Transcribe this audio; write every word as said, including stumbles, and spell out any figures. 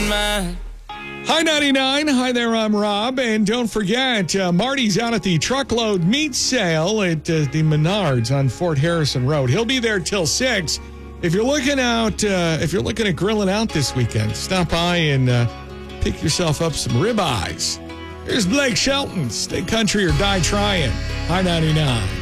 mine. Hi, ninety-nine. Hi there, I'm Rob. And don't forget, uh, Marty's out at the truckload meat sale at uh, the Menards on Fort Harrison Road. He'll be there till six. If you're looking out, uh, if you're looking at grilling out this weekend, stop by and uh, pick yourself up some ribeyes. Here's Blake Shelton. Stay country or die trying. Hi, ninety-nine.